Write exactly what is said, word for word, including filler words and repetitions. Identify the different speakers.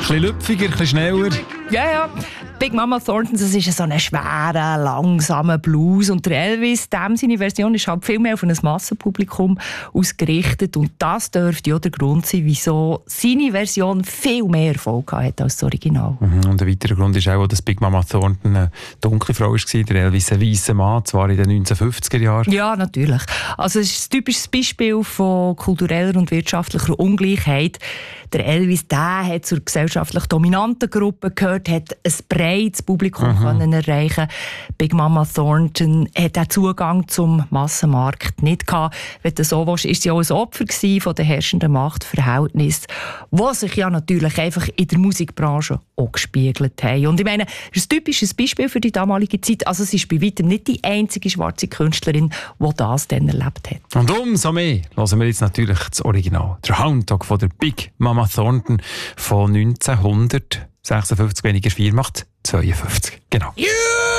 Speaker 1: bisschen lüpfiger, ein bisschen schneller.
Speaker 2: Ja, ja. Big Mama Thornton, das ist so ein schwerer, langsamer Blues. Und der Elvis, dem seine Version ist halt viel mehr auf ein Massenpublikum ausgerichtet. Und das dürfte ja der Grund sein, wieso seine Version viel mehr Erfolg hat als das Original.
Speaker 1: Mhm. Und ein weiterer Grund ist auch, dass Big Mama Thornton eine dunkle Frau war, der Elvis ein weisser Mann, zwar in den neunzehnhundertfünfziger Jahren.
Speaker 2: Ja, natürlich. Also es ist ein typisches Beispiel von kultureller und wirtschaftlicher Ungleichheit. Der Elvis, der hat zur gesellschaftlich dominanten Gruppe gehört, hat ein breites Publikum mhm. können erreichen. Big Mama Thornton hat den Zugang zum Massenmarkt nicht gehabt. Wenn du so willst, ist sie auch ein Opfer von den herrschenden Machtverhältnissen, die sich ja natürlich einfach in der Musikbranche auch gespiegelt haben. Und ich meine, das ist ein typisches Beispiel für die damalige Zeit. Also sie ist bei weitem nicht die einzige schwarze Künstlerin, die das dann erlebt hat.
Speaker 1: Und umso mehr hören wir jetzt natürlich das Original. Der Hound Dog von der Big Mama Thornton von neunzehnhundertsechsundfünfzig, weniger vier macht zweiundfünfzig. Genau.
Speaker 2: Yeah!